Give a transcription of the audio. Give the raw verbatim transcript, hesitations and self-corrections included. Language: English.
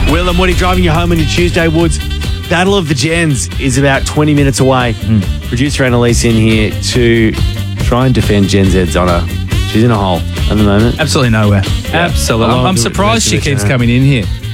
Will and Woody driving you home on your Tuesday, Woods. Battle of the Gens is about twenty minutes away. Mm. Producer Annalise in here to try and defend Gen Z's honour. She's in a hole at the moment. Absolutely nowhere. Yeah. Absolutely. I'm, I'm surprised she keeps coming in here.